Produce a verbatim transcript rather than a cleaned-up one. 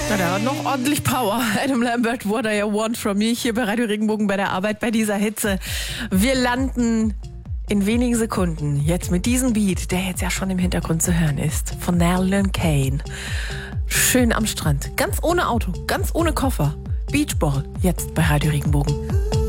Na, der hat noch ordentlich Power. Adam Lambert, What I Want From Me, hier bei Radio Regenbogen bei der Arbeit, bei dieser Hitze. Wir landen in wenigen Sekunden jetzt mit diesem Beat, der jetzt ja schon im Hintergrund zu hören ist, von Nalin Kane. Schön am Strand, ganz ohne Auto, ganz ohne Koffer. Beachball, jetzt bei Radio Regenbogen.